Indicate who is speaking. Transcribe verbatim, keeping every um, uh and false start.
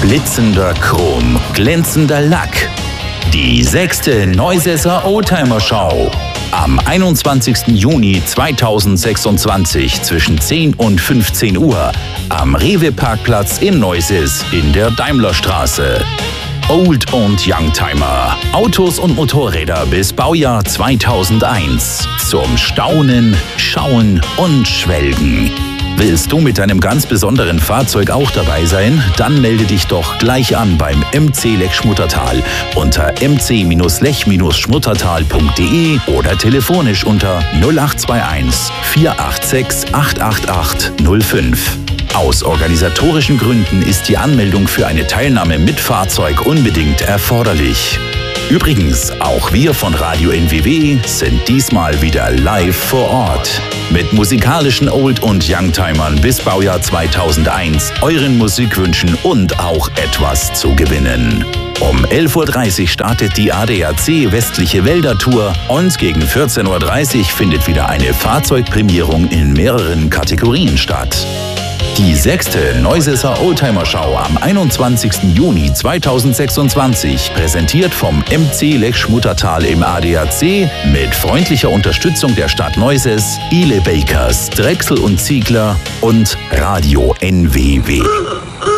Speaker 1: Blitzender Chrom, glänzender Lack. Die sechste Neusesser Oldtimer-Schau. Am einundzwanzigsten Juni zweitausendsechsundzwanzig zwischen zehn und fünfzehn Uhr am Rewe-Parkplatz in Neuses in der Daimlerstraße. Old- und Youngtimer. Autos und Motorräder bis Baujahr zweitausendeins. Zum Staunen, Schauen und Schwelgen. Willst du mit deinem ganz besonderen Fahrzeug auch dabei sein? Dann melde dich doch gleich an beim M C Lech Schmuttertal unter m c lech schmuttertal punkt de oder telefonisch unter null acht zwei eins vier acht sechs acht acht acht null fünf. Aus organisatorischen Gründen ist die Anmeldung für eine Teilnahme mit Fahrzeug unbedingt erforderlich. Übrigens, auch wir von Radio N W W sind diesmal wieder live vor Ort. Mit musikalischen Old- und Youngtimern bis Baujahr zweitausendeins, euren Musikwünschen und auch etwas zu gewinnen. Um elf Uhr dreißig startet die A D A C Westliche Wälder Tour und gegen vierzehn Uhr dreißig findet wieder eine Fahrzeugprämierung in mehreren Kategorien statt. Die sechste Neusesser Oldtimer-Schau am einundzwanzigsten Juni zweitausendsechsundzwanzig, präsentiert vom M C Lech Schmuttertal im A D A C mit freundlicher Unterstützung der Stadt Neuses, Ile Bakers, Drechsel und Ziegler und Radio N W W.